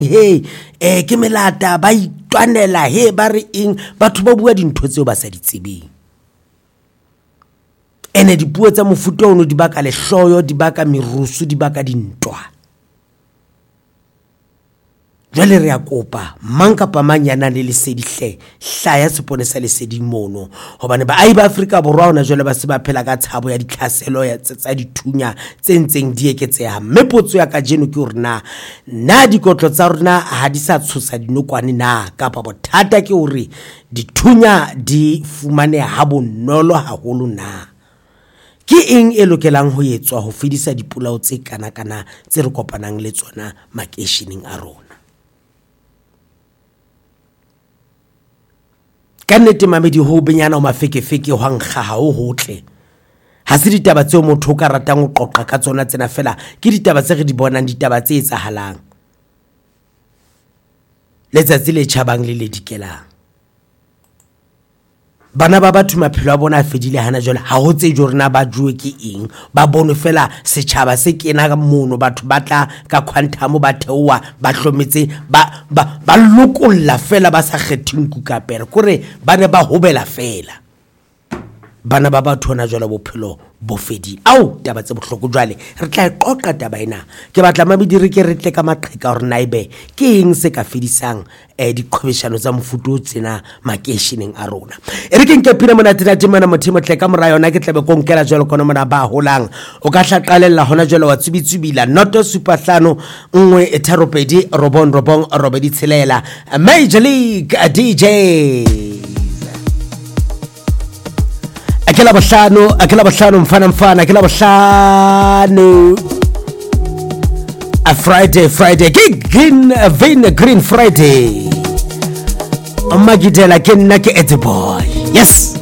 ke melata ba itwanela ba re eng batho ba bua dintho tseo ba sa di tsebeng ene dipuo tsa mofuta ono di baka lehloyo di baka merusu di baka dintwa jwale re a kopa mang kapa mang ya nang le lesedi hlaya seponesa lesedi mono hobane baahi ba Afrika Borwa ona jwale ba se ba phela ka tshabo ya ditlhaselo ya tsa dithunya tse ntseng di eketseha mme potso ya kajeno ke hore na dikotlo tsa rona ha di sa tshosa dinokwane na kapa bothata ke hore dithunya di fumaneha ha bonolo haholo na ke eng e lokelang ho etswa ho fedisa dipolao tse kana tse re kopanang le tsona makeisheneng a rona ka nnete mamedi ho benyana o mafekefeke ho nkga ha ho hotle ha se ditaba tseo motho o ka ratang ho qoqa ka tsona tsena fela ke ditaba tse re di bonang ditaba tse etsahalang letsatsi le tjhabang le le dikelang bana ba batho maphelo a bona a fedile hana jwale ha ho tse jore na ba juwe ke eng ba bone fela setjhaba se kena ka mono batho ba tla ka quantum ba theowa ba hlometse ba lokolla fela ba sa kgetheng kukapere kore ba ne ba hobela fela bana ba batho hona jwale bophelo bo fedile taba tse bohloko jwale re tla qoqa taba ena ke batla mabidi re ke re tle ka maqheka hore naibe ke eng se ka fedisang diqhobeshano tsa mofuto tsena makeisheneng a rona re ke nke pina mona tena temana mothimo tle ka mora yona ke tlabe ko nkela jwale kona mona ba holang o ka hlaqalella hona jwale wa tsubitsubila noto super 5 1 3 robong robedi tshelela Major League DJ akela bohlano mfana akela bohlano a Friday green Friday magidela ke nna ke boy yes